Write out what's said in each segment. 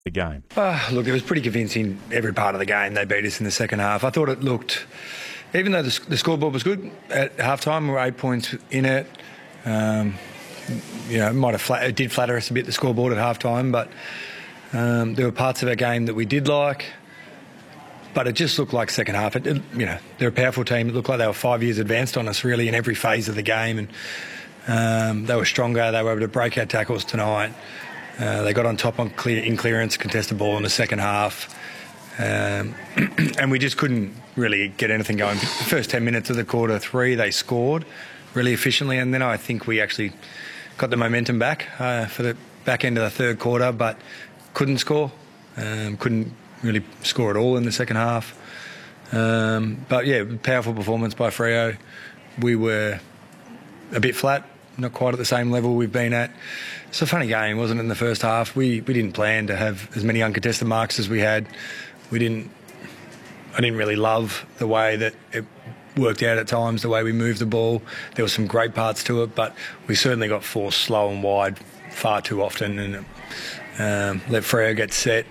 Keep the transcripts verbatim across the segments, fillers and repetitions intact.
the game? Uh, look, it was pretty convincing every part of the game. They beat us in the second half. I thought it looked, even though the, the scoreboard was good, at half-time we were eight points in it. Um, you know, it, might have flat, it did flatter us a bit, the scoreboard at half-time, but um, there were parts of our game that we did like. But it just looked like second half. It, it, you know, they're a powerful team. It looked like they were five years advanced on us, really, in every phase of the game. And um, they were stronger. They were able to break our tackles tonight. Uh, they got on top on clear, in clearance, contested ball in the second half. Um, and we just couldn't really get anything going. The first ten minutes of the quarter three, they scored really efficiently. And then I think we actually got the momentum back uh, for the back end of the third quarter, but couldn't score. Um, couldn't really score at all in the second half. Um, but, yeah, powerful performance by Freo. We were a bit flat, not quite at the same level we've been at. It's a funny game, wasn't it, in the first half? We we didn't plan to have as many uncontested marks as we had. We didn't... I didn't really love the way that it worked out at times, the way we moved the ball. There were some great parts to it, but we certainly got forced slow and wide far too often and um, let Freo get set.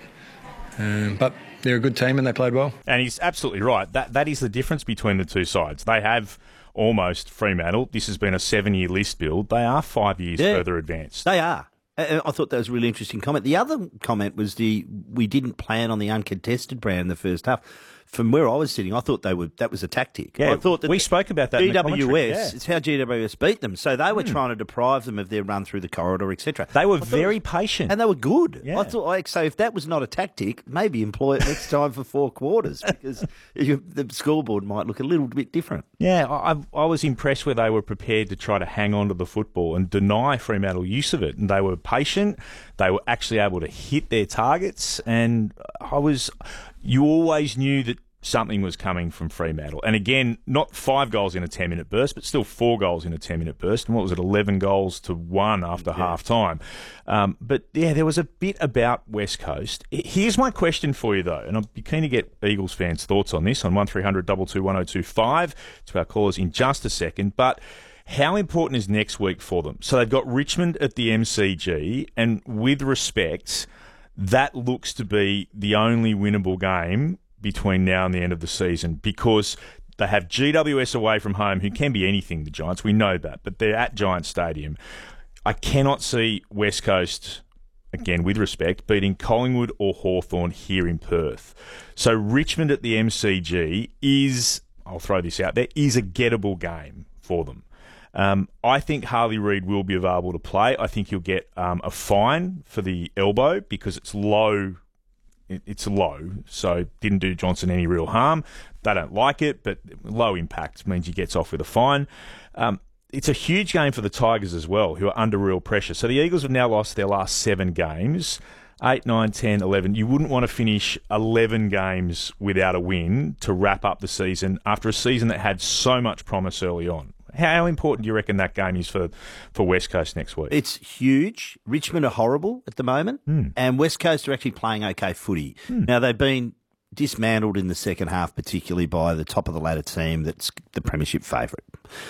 Um, but they're a good team and they played well. And he's absolutely right. That That is the difference between the two sides. They have almost Fremantle. This has been a seven-year list build. They are five years yeah, further advanced. They are. I thought that was a really interesting comment. The other comment was the we didn't plan on the uncontested brand in the first half. From where I was sitting, I thought they were that was a tactic. Yeah, I thought that we spoke about that G W S, in the commentary. Yeah. It's how G W S beat them. So they were mm. trying to deprive them of their run through the corridor, et cetera. They were very was, patient. And they were good. Yeah. I thought, like, so if that was not a tactic, maybe employ it next time for four quarters because you, the scoreboard might look a little bit different. Yeah, I, I was impressed where they were prepared to try to hang on to the football and deny Fremantle use of it. And they were patient. They were actually able to hit their targets. And I was, you always knew that something was coming from Fremantle. And again, not five goals in a ten-minute burst, but still four goals in a ten-minute burst. And what was it, eleven goals to one after yeah. half-time. Um, but, yeah, there was a bit about West Coast. Here's my question for you, though, and I'd be keen to get Eagles fans' thoughts on this on one three hundred two two one oh two five to our callers in just a second. But how important is next week for them? So they've got Richmond at the M C G, and with respect, that looks to be the only winnable game between now and the end of the season because they have G W S away from home, who can be anything, the Giants. We know that, but they're at Giants Stadium. I cannot see West Coast, again, with respect, beating Collingwood or Hawthorn here in Perth. So Richmond at the M C G is, I'll throw this out there, is a gettable game for them. Um, I think Harley Reid will be available to play. I think he'll get um, a fine for the elbow because it's low. It's low, so didn't do Johnson any real harm. They don't like it, but low impact means he gets off with a fine. Um, it's a huge game for the Tigers as well, who are under real pressure. So the Eagles have now lost their last seven games, eight, nine, ten, eleven. You wouldn't want to finish eleven games without a win to wrap up the season after a season that had so much promise early on. How important do you reckon that game is for, for West Coast next week? It's huge. Richmond are horrible at the moment, mm. and West Coast are actually playing okay footy. Mm. Now, they've been dismantled in the second half, particularly by the top-of-the-ladder team that's the premiership favourite.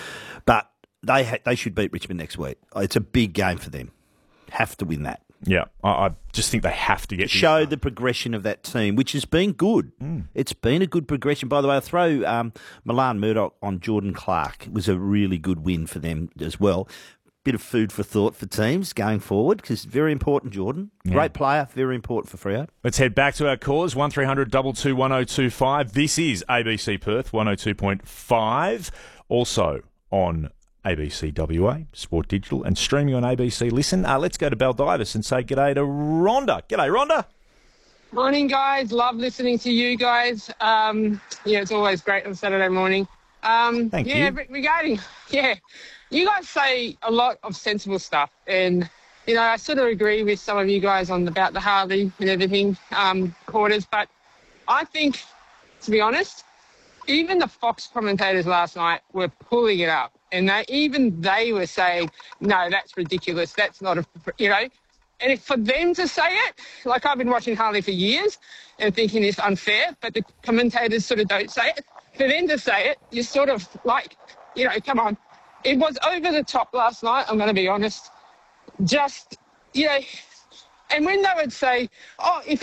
But they ha- they should beat Richmond next week. It's a big game for them. Have to win that. Yeah, I, I just think they have to get... Show the progression of that team, which has been good. Mm. It's been a good progression. By the way, I'll throw um, Milan Murdoch on Jordan Clark. It was a really good win for them as well. Bit of food for thought for teams going forward, because very important, Jordan. Yeah. Great player, very important for Freo. Let's head back to our callers, one three hundred two two one oh two five. This is A B C Perth, one oh two point five. Also on A B C W A, Sport Digital, and streaming on A B C Listen. Uh, let's go to Baldivis and say g'day to Rhonda. G'day, Rhonda. Morning, guys. Love listening to you guys. Um, yeah, it's always great on Saturday morning. Um, Thank yeah, you. regarding, yeah, you guys say a lot of sensible stuff. And, you know, I sort of agree with some of you guys on about the Harley and everything, um, quarters. But I think, to be honest, even the Fox commentators last night were pulling it up. And they, even they were saying, no, that's ridiculous. That's not a, you know. And if for them to say it, like I've been watching Harley for years and thinking it's unfair, but the commentators sort of don't say it. For them to say it, you're sort of like, you know, come on. It was over the top last night, I'm going to be honest. Just, you know, And when they would say, oh, if